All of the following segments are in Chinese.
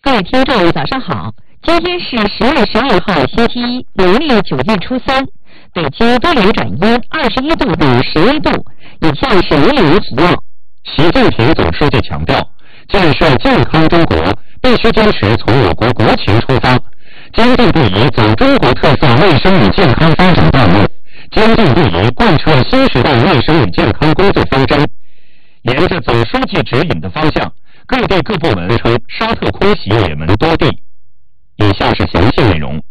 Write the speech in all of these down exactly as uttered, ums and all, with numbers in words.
各位听众，早上好！今天是十月十二号，星期一，农历九月初三。北京多云转阴，二十一度到十一度。以下是内容提要。 习近平总书记强调，建设健康中国必须坚持从我国国情出发，坚定不移走中国特色卫生与健康发展道路，坚定不移贯彻新时代卫生与健康工作方针。沿着总书记指引的方向，各地各部门称沙特空袭也门多地。以下是详细内容。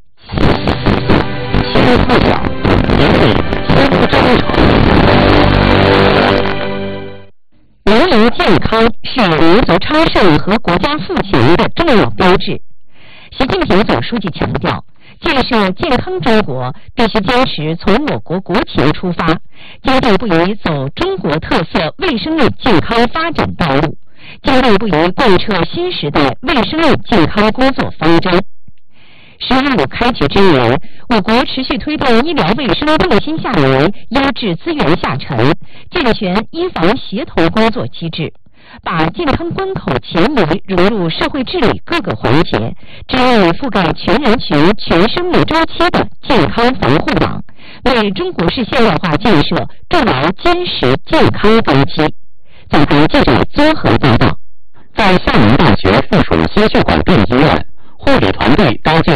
新闻头条，引领新征程。 人民健康是民族昌盛和国家富强的重要标志。习近平总书记强调，建设健康中国必须坚持从我国国情出发，坚定不移走中国特色卫生与健康发展道路，坚定不移贯彻新时代卫生与健康工作方针。十二五开局之年，我国持续推动医疗卫生重心下移、优质资源下沉，健全医防协同工作机制，把健康关口前移融入社会治理各个环节，织立覆盖全人群、全生命周期的健康防护网，为中国式现代化建设筑牢坚实健康根基。总台记者综合报道。 在厦门大学附属心血管病医院，护理团队搭建